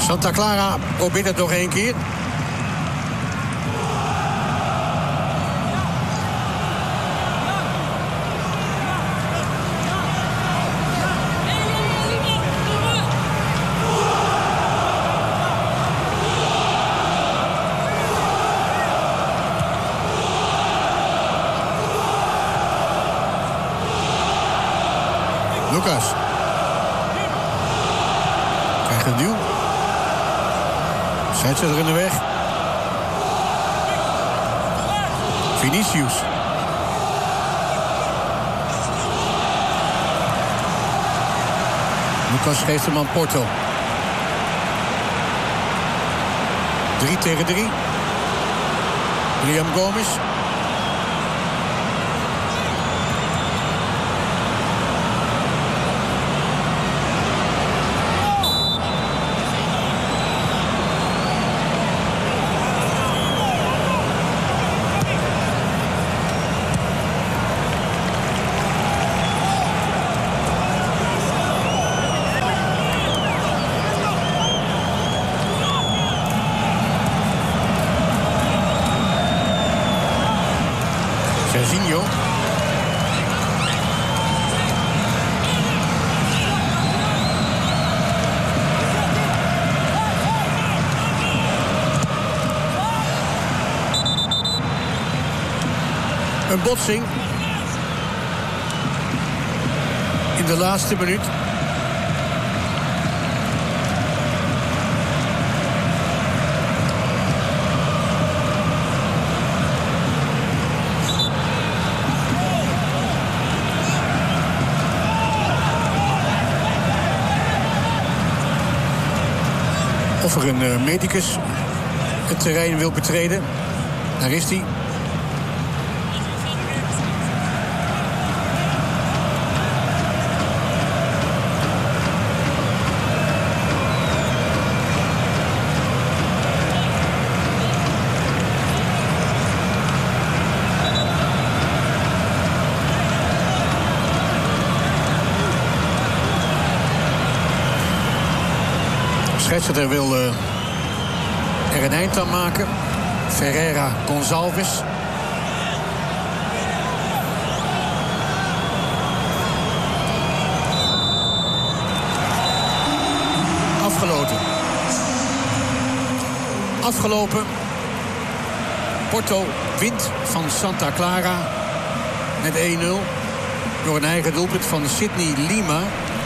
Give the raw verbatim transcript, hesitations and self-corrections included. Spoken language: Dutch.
Santa Clara probeert het nog één keer. Lucas. Krijgt een duw. Zet ze er in de weg. Vinicius. Lucas geeft hem aan Porto. Drie tegen drie. William Gomez. Serginho. Een botsing. In de laatste minuut. Of er een uh, medicus het terrein wil betreden. Daar is hij. Scheidsrechter wil uh, er een eind aan maken. Ferreira Gonçalves. Afgelopen. Afgelopen. Porto wint van Santa Clara met één nul. Door een eigen doelpunt van Sidney Lima.